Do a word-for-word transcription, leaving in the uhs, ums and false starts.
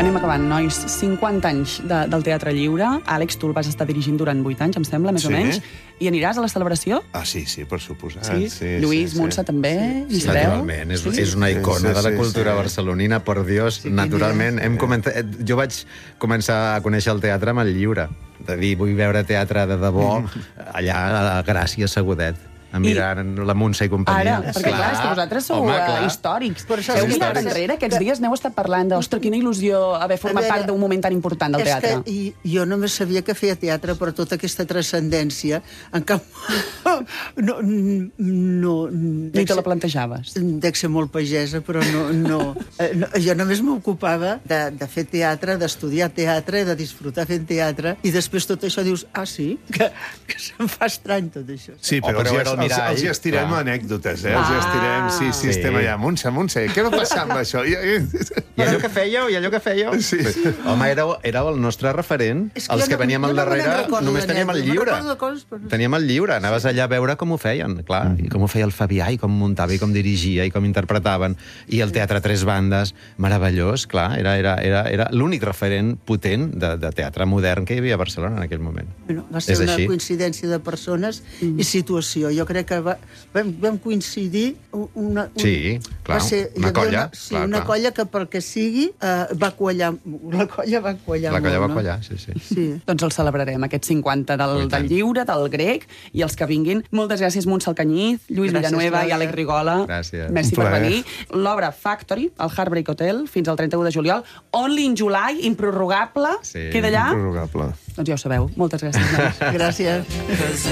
Anem acabant, nois. cinquanta anys de, del Teatre Lliure. Àlex, tu el vas estar dirigint durant vuit anys, em sembla, més Sí. o menys. I aniràs a la celebració? Ah, sí, sí, per suposat. Sí? sí Lluís, sí, Montse, sí. també? Sí. Hi sereu? Naturalment, és, Sí? és una icona Sí, sí, de la cultura sí. barcelonina, per Dios, Sí, naturalment. quin Hem començat, jo vaig començar a conèixer el teatre amb el Lliure, de dir, vull veure teatre de debò allà a la Gràcia, Segudet, a mirar la Montse i companyia. Ara, perquè clar, és que vosaltres sou home, uh, clar. històrics. Per això Heu és que mirat que- enrere? Aquests dies n'heu estat parlant de, ostres, quina il·lusió haver format part d'un moment tan important del teatre. És que i, jo només sabia que feia teatre per tota aquesta transcendència. En cap... no, no, Ni te la plantejaves. Dec ser molt pagesa, però no... no, eh, no jo només m'ocupava de, de fer teatre, d'estudiar teatre, de disfrutar fent teatre, i després tot això dius, ah, sí? Que, que se'm fa estrany tot això. Sí, Oh, però, però els, era el els, mirall, els hi estirem clar. anècdotes, eh? Els hi estirem, sí, sí, Sí. estem allà. Montse, Montse, què va passar amb això? I, i... I allò que fèieu, i allò que fèieu... Sí. Home, éreu, éreu el nostre referent. És que Els jo que no- veníem jo al no me'n darrere recordo només teníem el d'anècdotes, me'n Lliure. recordo de coses, però no sé. Teníem el Lliure, anaves allà a veure com ho feien, clar, i com ho feia el Fabià, i com muntava, i com dirigia, i com interpretaven, i el teatre a tres bandes, meravellós, clar, era, era, era, era l'únic referent potent de, de teatre modern que hi havia a Barcelona en aquell moment. Bueno, va ser És una així. coincidència de persones mm. i situació. Jo crec que va, vam, vam coincidir una... Un, Sí, clar, va ser, una hi havia colla, Una, sí, clar, una clar. colla que pel que sigui eh, va quallar... La colla va quallar La colla va molt, quallar, sí, sí. no? Sí. Doncs el celebrarem, aquests cinquanta del, Oh, i tant. del Lliure, del Grec, i els que vinguin. Moltes gràcies, Montse Alcañiz, Lluís Gràcies, Villanueva i Clàudia. Àlex Rigola. Gràcies. Merci Un per plaer. venir. L'obra Factory, al Heartbreak Hotel, fins al trenta-u de juliol. Only in July, improrrogable. Sí. Queda allà? Prorrogable. Doncs ja ho sabeu. Moltes gràcies, nois. Gràcies.